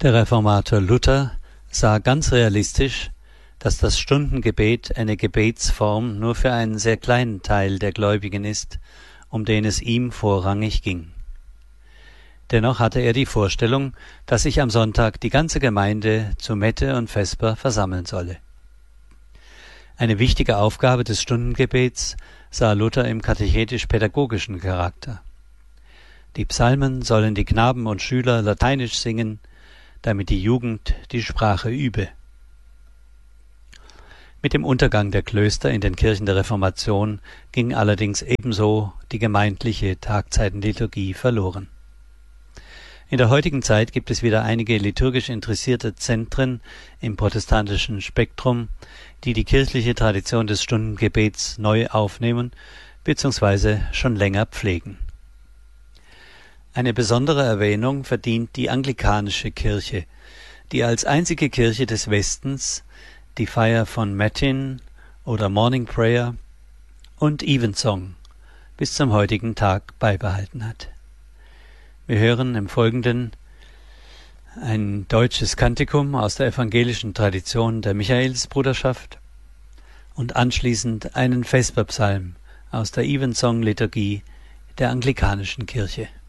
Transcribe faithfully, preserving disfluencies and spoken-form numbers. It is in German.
Der Reformator Luther sah ganz realistisch, dass das Stundengebet eine Gebetsform nur für einen sehr kleinen Teil der Gläubigen ist, um den es ihm vorrangig ging. Dennoch hatte er die Vorstellung, dass sich am Sonntag die ganze Gemeinde zu Mette und Vesper versammeln solle. Eine wichtige Aufgabe des Stundengebets sah Luther im katechetisch-pädagogischen Charakter. Die Psalmen sollen die Knaben und Schüler lateinisch singen, damit die Jugend die Sprache übe. Mit dem Untergang der Klöster in den Kirchen der Reformation ging allerdings ebenso die gemeindliche Tagzeitenliturgie verloren. In der heutigen Zeit gibt es wieder einige liturgisch interessierte Zentren im protestantischen Spektrum, die die kirchliche Tradition des Stundengebets neu aufnehmen bzw. schon länger pflegen. Eine besondere Erwähnung verdient die anglikanische Kirche, die als einzige Kirche des Westens die Feier von Matin oder Morning Prayer und Evensong bis zum heutigen Tag beibehalten hat. Wir hören im Folgenden ein deutsches Kantikum aus der evangelischen Tradition der Michaelsbruderschaft und anschließend einen Vesperpsalm aus der Evensong-Liturgie der anglikanischen Kirche.